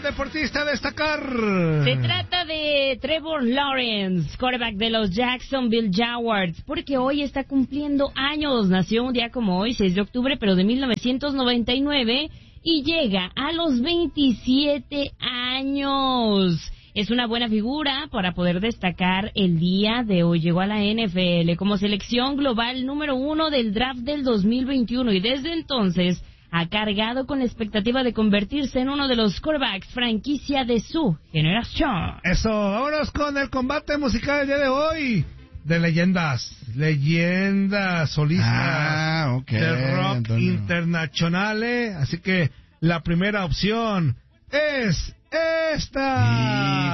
el deportista a destacar? Se trata de Trevor Lawrence, quarterback de los Jacksonville Jaguars, porque hoy está cumpliendo años. Nació un día como hoy, 6 de octubre, pero de 1999, y llega a los 27 años. Es una buena figura para poder destacar el día de hoy. Llegó a la NFL como selección global número 1 del draft del 2021 y desde entonces ha cargado con la expectativa de convertirse en uno de los quarterbacks franquicia de su generación. Eso, vámonos con el combate musical del día de hoy. De leyendas solistas de rock internacionales. Así que la primera opción es esta.